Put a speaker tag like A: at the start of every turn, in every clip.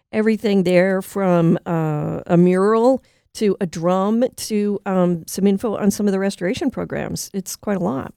A: everything there from a mural to a drum to some info on some of the restoration programs. It's quite a lot.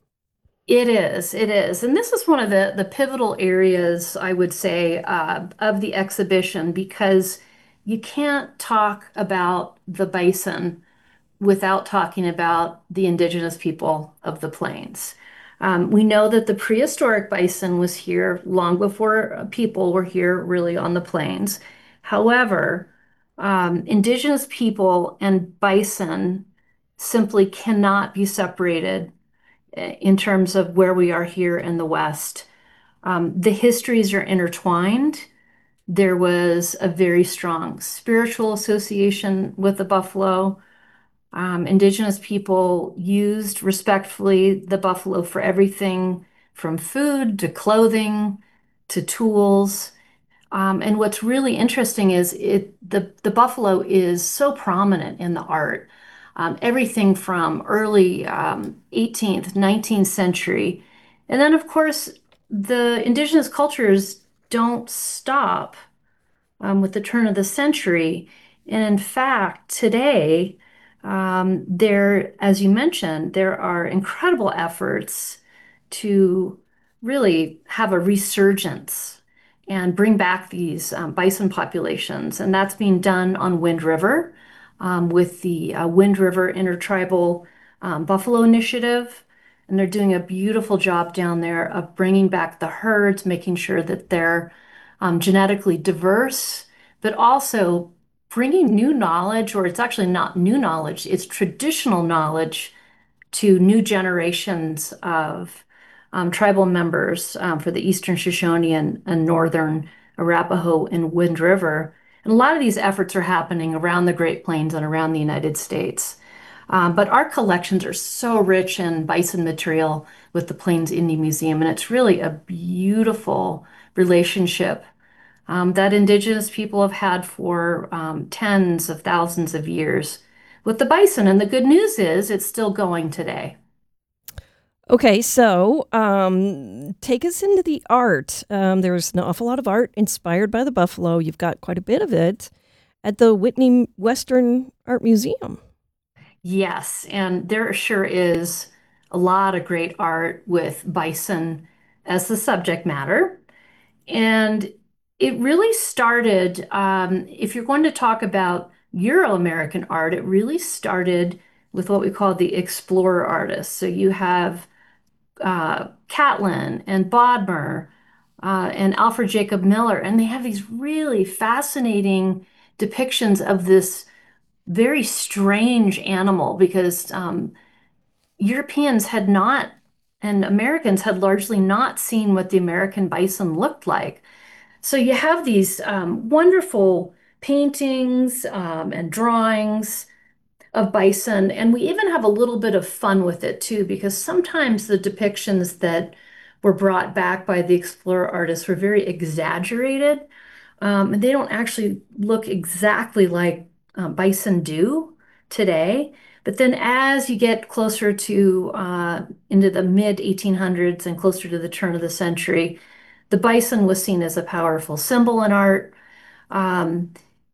B: It is. And this is one of the pivotal areas, I would say, of the exhibition because you can't talk about the bison without talking about the indigenous people of the plains. We know that the prehistoric bison was here long before people were here really on the plains. However, indigenous people and bison simply cannot be separated in terms of where we are here in the West. The histories are intertwined. There was a very strong spiritual association with the buffalo. Indigenous people used respectfully the buffalo for everything from food to clothing to tools. And what's really interesting is the buffalo is so prominent in the art. Everything from early 18th, 19th century. And then, of course, the indigenous cultures don't stop with the turn of the century. And in fact, today, as you mentioned, there are incredible efforts to really have a resurgence and bring back these bison populations. And that's being done on Wind River with the Wind River Intertribal Buffalo Initiative. And they're doing a beautiful job down there of bringing back the herds, making sure that they're genetically diverse, but also bringing new knowledge, or it's actually not new knowledge, it's traditional knowledge to new generations of tribal members for the Eastern Shoshone and Northern Arapaho and Wind River. And a lot of these efforts are happening around the Great Plains and around the United States. But our collections are so rich in bison material with the Plains Indian Museum, and it's really a beautiful relationship that indigenous people have had for tens of thousands of years with the bison. And the good news is it's still going today.
A: Okay, so take us into the art. There's an awful lot of art inspired by the buffalo. You've got quite a bit of it at the Whitney Western Art Museum.
B: Yes, and there sure is a lot of great art with bison as the subject matter. And it really started, if you're going to talk about Euro-American art, it really started with what we call the explorer artists. So you have Catlin and Bodmer and Alfred Jacob Miller, and they have these really fascinating depictions of this very strange animal because Europeans had not, and Americans had largely not seen what the American bison looked like. So you have these wonderful paintings and drawings of bison, and we even have a little bit of fun with it too, because sometimes the depictions that were brought back by the explorer artists were very exaggerated, and they don't actually look exactly like bison do today. But then as you get closer to into the mid 1800s and closer to the turn of the century, the bison was seen as a powerful symbol in art. Um,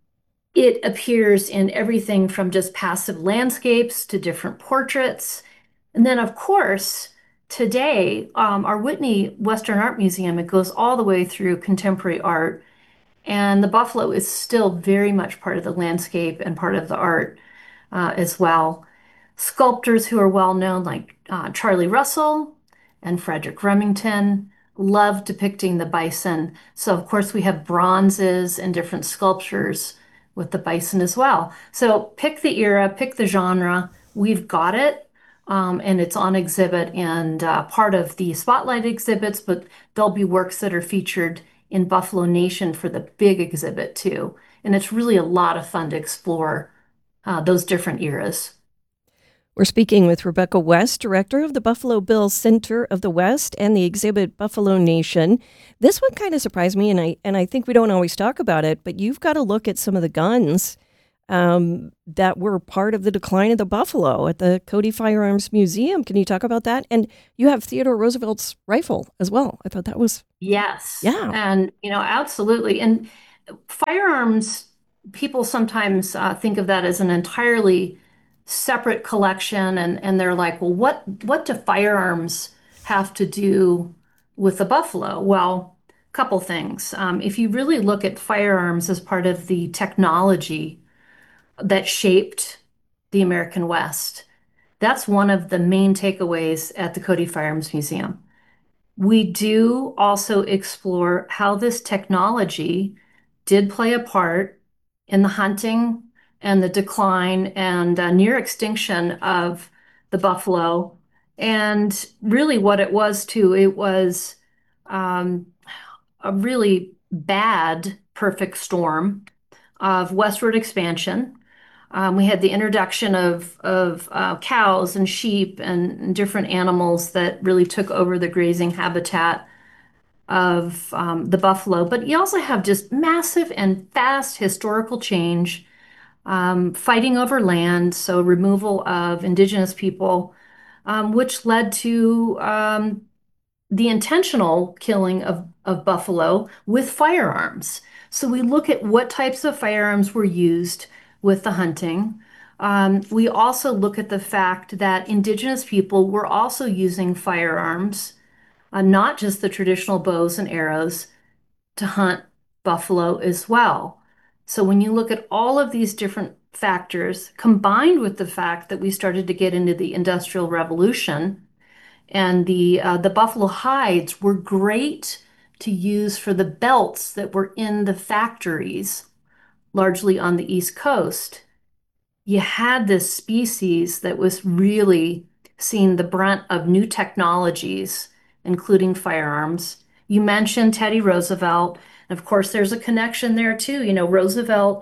B: it appears in everything from just passive landscapes to different portraits. And then, of course, today, our Whitney Western Art Museum, it goes all the way through contemporary art. And the buffalo is still very much part of the landscape and part of the art as well. Sculptors who are well known, like Charlie Russell and Frederick Remington, love depicting the bison. So, of course, we have bronzes and different sculptures with the bison as well. So, pick the era, pick the genre. We've got it. And it's on exhibit and part of the spotlight exhibits, but there'll be works that are featured in Buffalo Nation for the big exhibit too. And it's really a lot of fun to explore those different eras.
A: We're speaking with Rebecca West, director of the Buffalo Bill Center of the West and the exhibit Buffalo Nation. This one kind of surprised me, and I think we don't always talk about it, but you've got to look at some of the guns that were part of the decline of the buffalo at the Cody Firearms Museum. Can you talk about that? And you have Theodore Roosevelt's rifle as well. I thought that was,
B: Yes.
A: yeah.
B: And, absolutely. And Firearms, people sometimes think of that as an entirely separate collection, and they're like, well, what do firearms have to do with the buffalo? Well, a couple things. If you really look at firearms as part of the technology that shaped the American West, that's one of the main takeaways at the Cody Firearms Museum. We do also explore how this technology did play a part in the hunting and the decline and near extinction of the buffalo. And really, what it was too, it was um, a really bad perfect storm of westward expansion. We had the introduction of cows and sheep and different animals that really took over the grazing habitat of the buffalo. But you also have just massive and fast historical change, fighting over land, so removal of indigenous people, which led to the intentional killing of buffalo with firearms. So we look at what types of firearms were used with the hunting. We also look at the fact that indigenous people were also using firearms, not just the traditional bows and arrows, to hunt buffalo as well. So when you look at all of these different factors, combined with the fact that we started to get into the Industrial Revolution, and the buffalo hides were great to use for the belts that were in the factories, largely on the East Coast. You had this species that was really seeing the brunt of new technologies, including firearms. You mentioned Teddy Roosevelt. And of course, there's a connection there too. You know, Roosevelt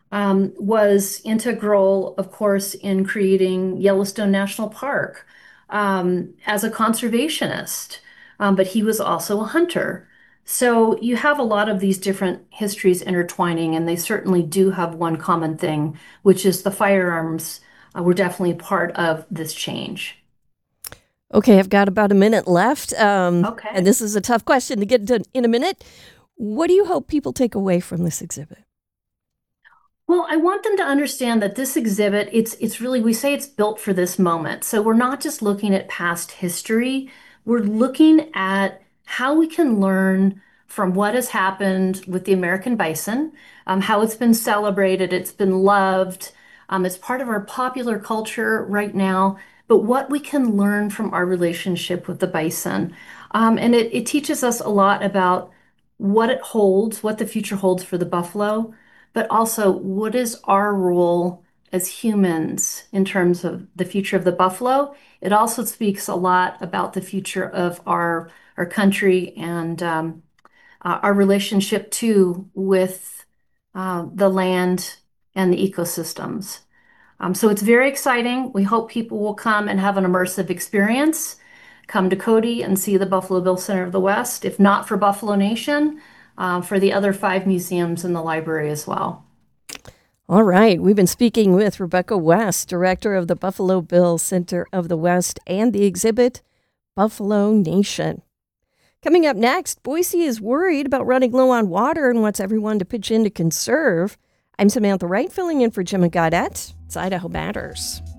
B: was integral, of course, in creating Yellowstone National Park as a conservationist, but he was also a hunter. So you have a lot of these different histories intertwining, and they certainly do have one common thing, which is the firearms were definitely part of this change.
A: Okay, I've got about a minute left. And
B: Okay.
A: this is a tough question to get to in a minute. What do you hope people take away from this exhibit?
B: Well, I want them to understand that this exhibit, it's really, we say it's built for this moment. So we're not just looking at past history, we're looking at how we can learn from what has happened with the American bison, how it's been celebrated, it's been loved, it's part of our popular culture right now, but what we can learn from our relationship with the bison. And it teaches us a lot about what it holds, what the future holds for the buffalo, but also what is our role as humans in terms of the future of the buffalo. It also speaks a lot about the future of our country and our relationship too with the land and the ecosystems. So it's very exciting. We hope people will come and have an immersive experience. Come to Cody and see the Buffalo Bill Center of the West, if not for Buffalo Nation, for the other five museums in the library as well.
A: All right, we've been speaking with Rebecca West, director of the Buffalo Bill Center of the West and the exhibit Buffalo Nation. Coming up next, Boise is worried about running low on water and wants everyone to pitch in to conserve. I'm Samantha Wright, filling in for Jim Gaudette. It's Idaho Matters.